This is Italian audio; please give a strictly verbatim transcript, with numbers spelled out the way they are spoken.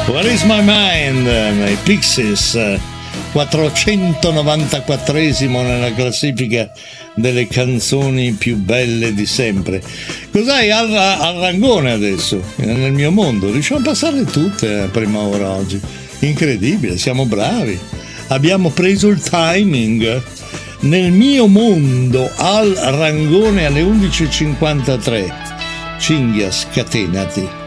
Where is my mind? I Pixies, quattrocentonovantaquattresimo nella classifica delle canzoni più belle di sempre. Cos'hai al, al rangone adesso? Nel mio mondo riusciamo a passarle tutte a prima ora oggi. Incredibile, siamo bravi. Abbiamo preso il timing. Nel mio mondo al rangone alle undici e cinquantatré. Cinghia, scatenati.